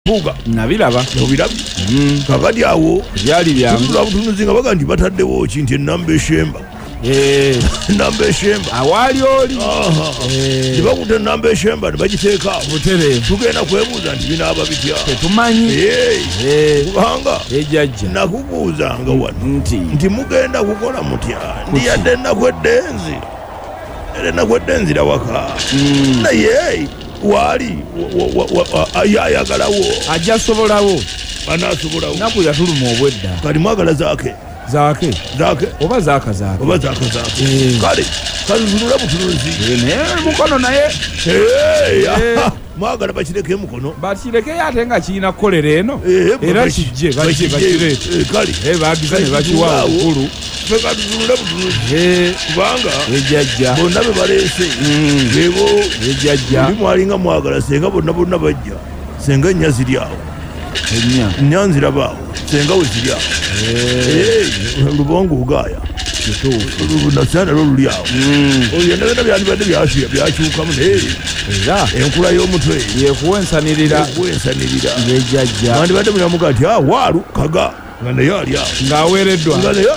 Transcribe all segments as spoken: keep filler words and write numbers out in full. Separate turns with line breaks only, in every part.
buga
nabiraba
nobirabi kakati awo
byali byangu
tutula butunuzi nga baga nti bataddewo kinti enamba eshemba enamba eshemba
awali oli
tibakuta enamba eshemba nebagiteeka
butereevu
tugenda kwebuuza nti binaaba bitya
tetumanyi
kubanga
ejjajja
nakubuuzanga wano
nti
nti mugenda kukola mutya ndiyadde ennaku eddenzi era ennaku eddenzira waka naye wali ayagalawo
ajja sobolawo
anasobolawo
naku yatuluma obwedda
kali mwagala zaake
zaake
zaake
oba zaaka zaake
oba zaaka zaake kale kaluzulula butunuzi
naye mukono naye
mwagala bakireke mukono
bakireke ate nga kirina kukolera eno era kijje bakireete
kale
bagiza ne bakiwa obukulu
kaluzulula butunuzi kubanga
ejjajja
bonna be baleese ebo
ejjajja
ndi mwalinga mwagala senga bonna bonna bajja senga ennya ziri awo
ennya
ennya nzirabaawo senga we ziri awo lubongo bugaaya nasana lo luli awo oyo ndabona byandibadde byakyukamu naye
era
enkula y'omutwe
yekuwensanirira
kuwensanirira
ng'ejjajja
bandibadde munyamuga nti waalu kaga nga naye ali awo
ng'aweereddwa
nga naye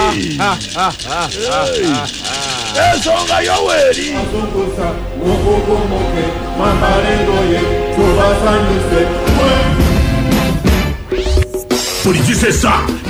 ensonga yoweeri
azunguza mukugumoke mamalengo ye tubasanyuse buli kisesa